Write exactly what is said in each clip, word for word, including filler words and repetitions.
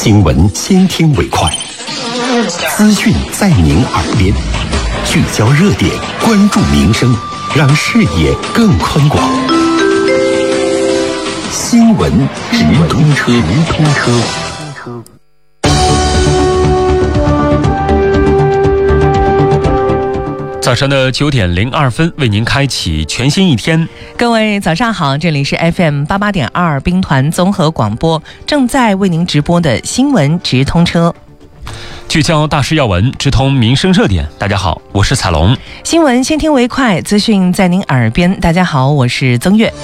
新闻先听为快，资讯在您耳边，聚焦热点，关注民生，让视野更宽广。新闻直通车，直通车。 早上的九点零二分，为您开启全新一天。 各位早上好，这里是 F M 八八点二兵团综合广播，正在为您直播的新闻直通车， 聚焦大事要闻，直通民生热点。大家好，我是彩龙。 新闻先听为快，资讯在您耳边。大家好，我是曾月。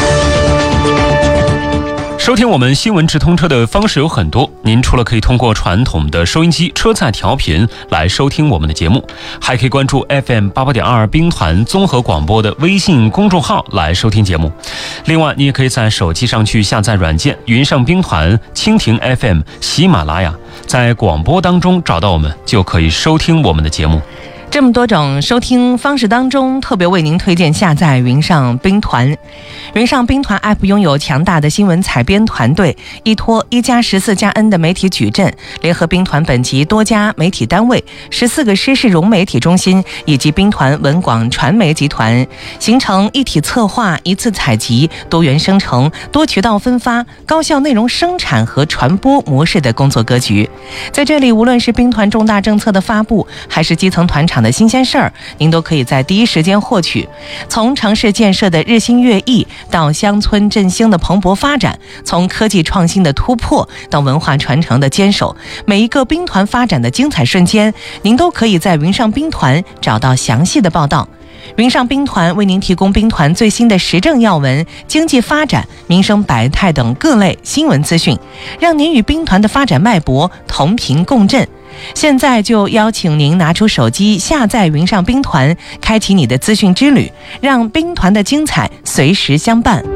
收听我们新闻直通车的方式有很多，您除了可以通过传统的收音机车载调频来收听我们的节目，还可以关注 F M 八八点二兵团综合广播的微信公众号来收听节目。另外，你也可以在手机上去下载软件云上兵团、蜻蜓 F M、喜马拉雅，在广播当中找到我们，就可以收听我们的节目。 这么多种收听方式当中，特别为您推荐下载云上兵团。云上兵团 App 拥有强大的新闻采编团队，依托一加十四加 N 的媒体矩阵，联合兵团本级多家媒体单位、十四个师事融媒体中心以及兵团文广传媒集团，形成一体策划、一次采集、多元生成、多渠道分发、高效内容生产和传播模式的工作格局。在这里，无论是兵团重大政策的发布，还是基层团场的新鲜事儿，您都可以在第一时间获取。从城市建设的日新月异到乡村振兴的蓬勃发展，从科技创新的突破到文化传承的坚守，每一个兵团发展的精彩瞬间，您都可以在云上兵团找到详细的报道。云上兵团为您提供兵团最新的时政要闻、经济发展、民生百态等各类新闻资讯，让您与兵团的发展脉搏同频共振。现在就邀请您拿出手机下载云上兵团，开启你的资讯之旅，让兵团的精彩随时相伴。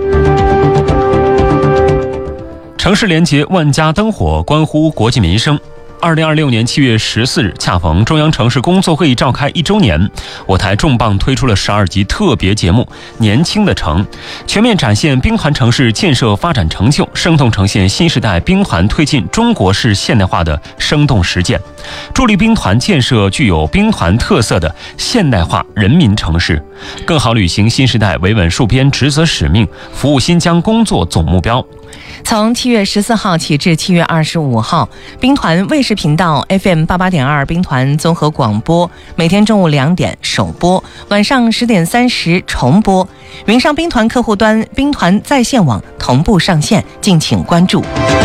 城市连接万家灯火，关乎国计民生。二零二六年七月十四日，恰逢中央城市工作会议召开一周年，我台重磅推出了十二集特别节目《年轻的城》，全面展现兵团城市建设发展成就，生动呈现新时代兵团推进中国式现代化的生动实践，助力兵团建设具有兵团特色的现代化人民城市，更好履行新时代维稳戍边职责使命，服务新疆工作总目标。 从七月十四号起至七月二十五号，兵团卫视频道 F M 八八点二兵团综合广播每天中午两点首播，晚上十点三十重播。云上兵团客户端、兵团在线网同步上线，敬请关注。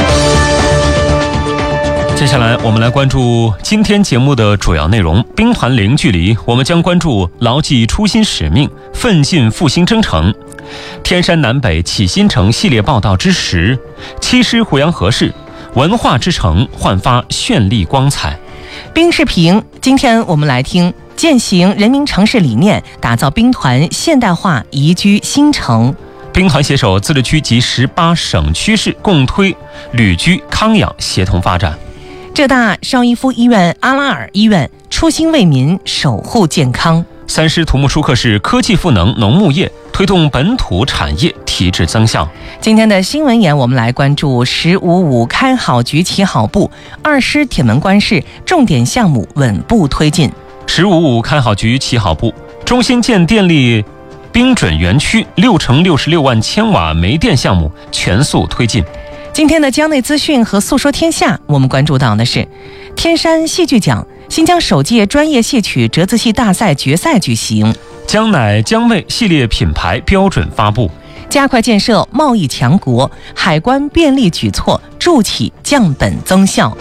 接下来我们来关注今天节目的主要内容。兵团零距离，我们将关注牢记初心使命，奋进复兴征程。天山南北启新城系列报道之十，七师胡杨河市文化之城焕发绚丽光彩。 兵视频，今天我们来听践行人民城市理念，打造兵团现代化宜居新城。 兵团携手自治区及十八省区市，共推旅居康养协同发展。 浙大邵逸夫医院、阿拉尔医院初心为民，守护健康。 三师土木疏课是科技赋能农牧业，推动本土产业提质增效。 今天的新闻眼，我们来关注十五五开好局起好步，二师铁门关市重点项目稳步推进。 十五五开好局起好步，中新建电力兵准园区六乘六十六万千瓦煤电项目全速推进。 今天的江内资讯和诉说天下，我们关注到的是天山戏剧奖新疆首届专业戏曲折子戏大赛决赛举行， 江乃江味系列品牌标准发布， 加快建设贸易强国，海关便利举措助企降本增效。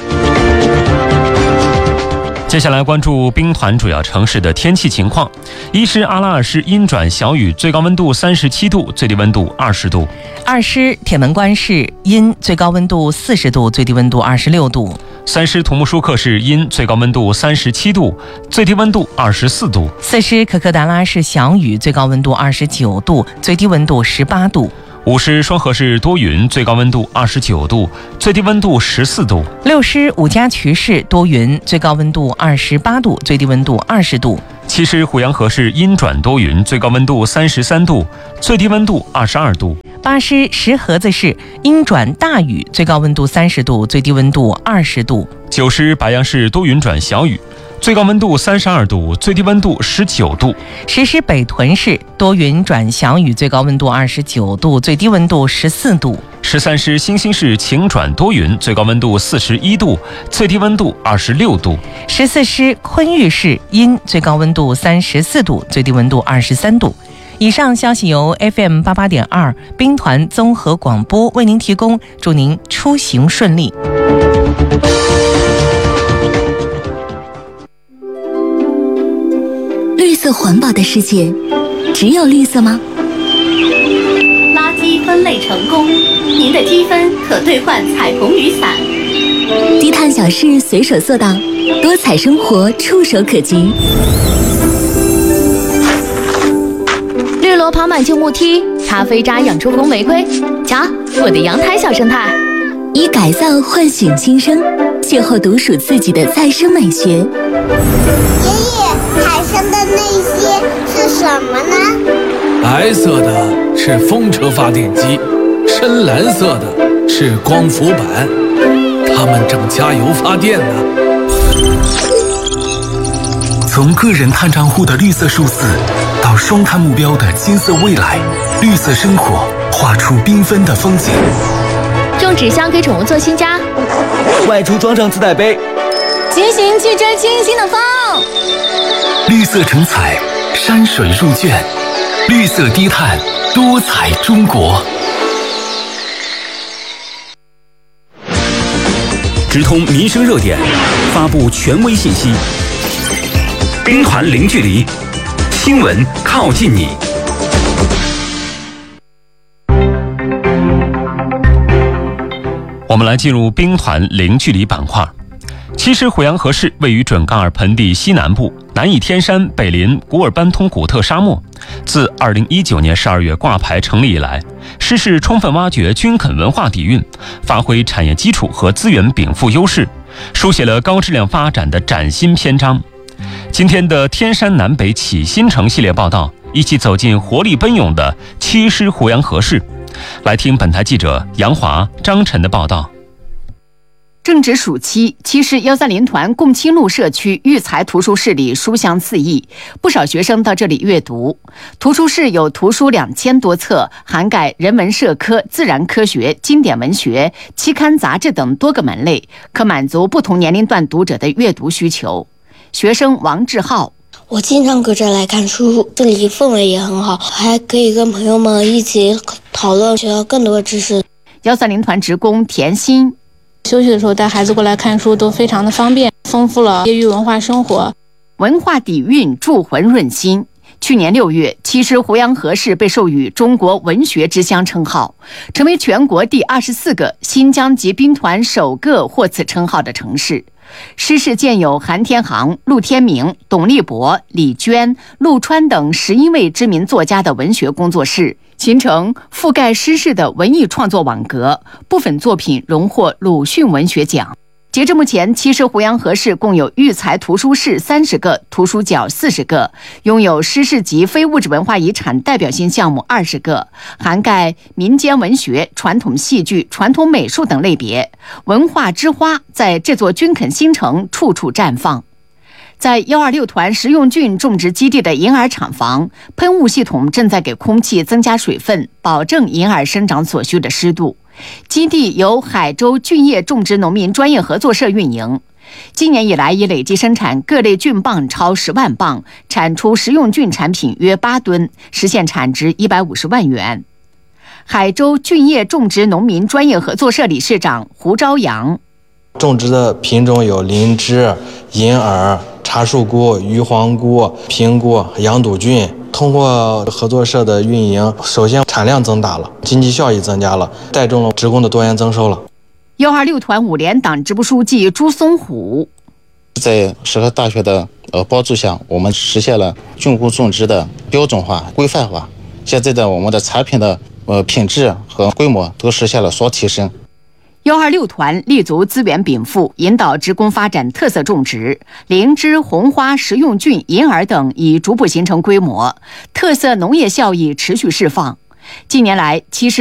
接下来关注兵团主要城市的天气情况。一师阿拉尔市阴转小雨，最高温度三十七度，最低温度二十度。 二师铁门关市阴，最高温度四十度，最低温度二十六度。 三师土木疏课是阴，最高温度三十七度，最低温度二十四度。 四师可可达拉市小雨，最高温度二十九度，最低温度十八度。 五师双河市多云，最高温度二十九度，最低温度十四度。 六师五家渠市多云，最高温度二十八度，最低温度二十度。 其实虎阳河市阴转多云，最高温度三十三度，最低温度二十二度。 巴师石河子市阴转大雨，最高温度三十度，最低温度二十度。 九师白杨市多云转小雨，最高温度三十二度，最低温度十九度。 石狮北屯市多云转小雨，最高温度二十九度，最低温度十四度。 十三师新兴市晴转多云，最高温度四十一度，最低温度二十六度。 十四师昆玉市阴，最高温度三十四度，最低温度二十三度。以上消息由 F M 八八点二兵团综合广播为您提供，祝您出行顺利。 绿色环保的世界，只有绿色吗？ 垃圾分类成功，您的积分可兑换彩虹雨伞。 低碳小事随手做到，多彩生活触手可及。 绿萝爬满旧木梯，咖啡渣养出红玫瑰。瞧，我的阳台小生态。 以改造唤醒新生，邂逅独属自己的再生美学。 爷爷，海上的那些是什么呢？ 白色的是风车发电机，深蓝色的是光伏板，它们正加油发电呢。 从个人碳账户的绿色数字，到双碳目标的金色未来，绿色生活画出缤纷的风景。 种纸箱给宠物做新家， 外出装上自带杯， 骑行去追星星的风。 绿色成彩，山水入卷，绿色低碳，多彩中国。 直通民生热点，发布权威信息，兵团零距离，新闻靠近你。 我们来进入兵团零距离板块。其实虎阳河市位于准噶尔盆地西南部，南倚天山，北临古尔班通古特沙漠。自二零一九年十二月挂牌成立以来，市市充分挖掘军垦文化底蕴，发挥产业基础和资源禀赋优势，书写了高质量发展的崭新篇章。今天的天山南北启新城系列报道，一起走进活力奔涌的七师虎阳河市，来听本台记者杨华、张晨的报道。 正值暑期，七师幺三零团共青路社区育才图书室里书香四溢，不少学生到这里阅读。图书室有图书两千多册，涵盖人文社科、自然科学、经典文学、期刊杂志等多个门类，可满足不同年龄段读者的阅读需求。学生王志浩： 我经常搁这来看书，这里氛围也很好，还可以跟朋友们一起讨论，学到更多的知识。 幺三零团职工田心： 休息的时候带孩子过来看书都非常的方便，丰富了业余文化生活。 文化底蕴铸魂润心。去年六月，七师虎阳河市被授予中国文学之乡称号，成为全国第二十四个，新疆及兵团首个获此称号的城市。诗市建有韩天航、陆天明、董立博、李娟、陆川等十一位知名作家的文学工作室，形成覆盖诗市的文艺创作网格，部分作品荣获鲁迅文学奖。截至目前，七师虎阳河市共有育才图书室三十个，图书角四十个，拥有诗市级非物质文化遗产代表性项目二十个，涵盖民间文学、传统戏剧、传统美术等类别。文化之花在这座军垦新城处处绽放。在幺二六团食用菌种植基地的银耳厂房，喷雾系统正在给空气增加水分，保证银耳生长所需的湿度。基地由海州菌业种植农民专业合作社运营，今年以来已累计生产各类菌棒超十万磅，产出食用菌产品约八吨，实现产值一百五十万元。海州菌业种植农民专业合作社理事长胡朝阳： 种植的品种有灵芝、银耳、茶树菇、鱼黄菇、平菇、羊肚菌。通过合作社的运营，首先产量增大了，经济效益增加了，带动了职工的多元增收了。 幺二六团五连党支部书记朱松虎： 在石河大学的呃帮助下，我们实现了菌菇种植的标准化、规范化。现在的我们的产品的呃品质和规模都实现了双提升。 幺二六团立足资源禀赋，引导职工发展特色种植，灵芝、红花、食用菌、银耳等已逐步形成规模，特色农业效益持续释放。近年来，其实